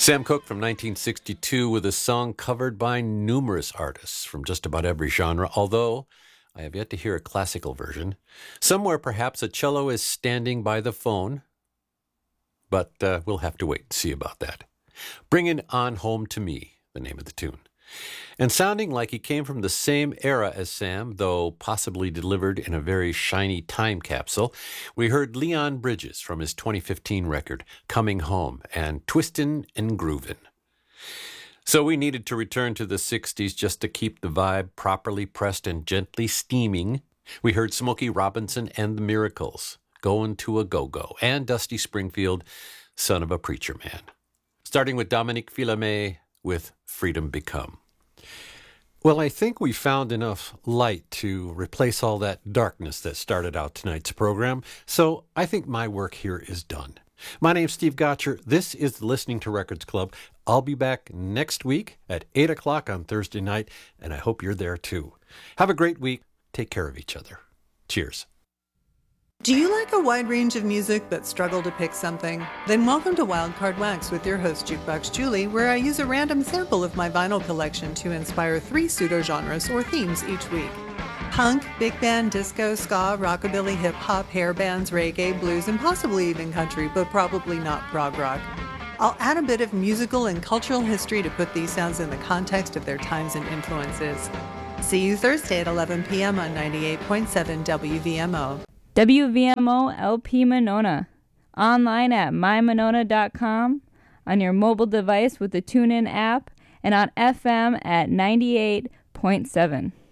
Sam Cooke from 1962 with a song covered by numerous artists from just about every genre, although I have yet to hear a classical version. Somewhere perhaps a cello is standing by the phone, but we'll have to wait and see about that. Bring It On Home to Me, the name of the tune. And sounding like he came from the same era as Sam, though possibly delivered in a very shiny time capsule, we heard Leon Bridges from his 2015 record, Coming Home, and Twistin' and Groovin'. So we needed to return to the 60s just to keep the vibe properly pressed and gently steaming. We heard Smokey Robinson and the Miracles, Goin' to a Go-Go, and Dusty Springfield, Son of a Preacher Man. Starting with Dominique Fils-Aimé with Freedom Become. Well, I think we found enough light to replace all that darkness that started out tonight's program, so I think my work here is done. My name's Steve Gotcher. This is the Listening to Records Club. I'll be back next week at 8 o'clock on Thursday night, and I hope you're there too. Have a great week. Take care of each other. Cheers. Do you like a wide range of music but struggle to pick something? Then welcome to Wildcard Wax with your host Jukebox Julie, where I use a random sample of my vinyl collection to inspire 3 pseudo-genres or themes each week. Punk, big band, disco, ska, rockabilly, hip-hop, hair bands, reggae, blues, and possibly even country, but probably not prog rock. I'll add a bit of musical and cultural history to put these sounds in the context of their times and influences. See you Thursday at 11 p.m. on 98.7 WVMO. WVMO LP Monona. Online at mymonona.com, on your mobile device with the TuneIn app, and on FM at 98.7.